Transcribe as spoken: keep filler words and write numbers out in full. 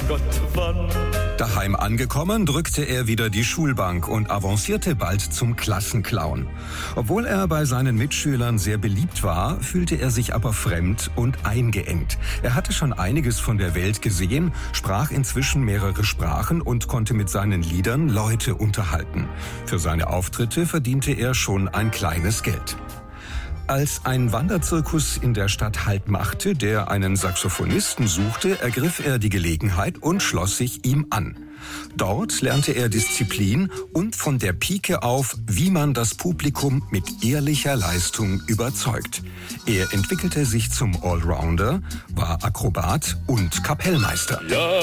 Gott wann. Daheim angekommen, drückte er wieder die Schulbank und avancierte bald zum Klassenclown. Obwohl er bei seinen Mitschülern sehr beliebt war, fühlte er sich aber fremd und eingeengt. Er hatte schon einiges von der Welt gesehen, sprach inzwischen mehrere Sprachen und konnte mit seinen Liedern Leute unterhalten. Für seine Auftritte verdiente er schon ein kleines Geld. Als ein Wanderzirkus in der Stadt Halt machte, der einen Saxophonisten suchte, ergriff er die Gelegenheit und schloss sich ihm an. Dort lernte er Disziplin und von der Pike auf, wie man das Publikum mit ehrlicher Leistung überzeugt. Er entwickelte sich zum Allrounder, war Akrobat und Kapellmeister. Ja.